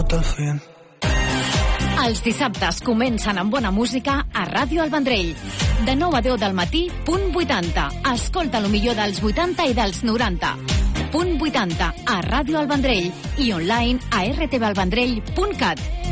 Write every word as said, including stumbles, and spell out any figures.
hasta el fin. Els dissabtes comencen amb bona música a Ràdio El Vendrell. De nou a deu del matí, punt vuitanta. Escolta el millor dels vuitanta i dels noranta. Punt vuitanta a Ràdio El Vendrell i online a r t v el vendrell punt cat.